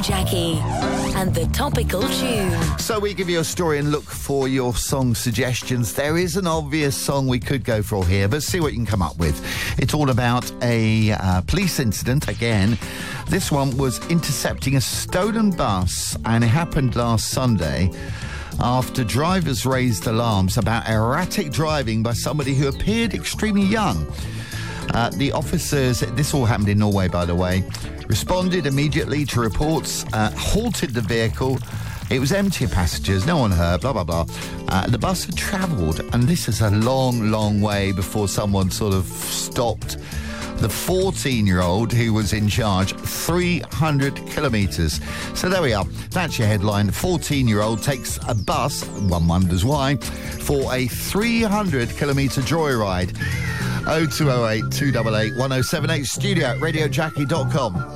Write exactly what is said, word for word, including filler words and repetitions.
Jackie and the topical tune. So we give you a story and look for your song suggestions. There is an obvious song we could go for here, but see what you can come up with. It's all about a uh, police incident again. This one was intercepting a stolen bus, and it happened last Sunday after drivers raised alarms about erratic driving by somebody who appeared extremely young. Uh, the officers, this all happened in Norway, by the way, responded immediately to reports, uh, halted the vehicle. It was empty of passengers, no one hurt, blah, blah, blah. Uh, the bus had travelled, and this is a long, long way before someone sort of stopped the fourteen-year-old who was in charge, three hundred kilometres. So there we are. That's your headline. fourteen-year-old takes a bus, one wonders why, for a three hundred kilometre joyride. oh two oh eight, two eight eight, one oh seven eight, studio at radio jackie dot com.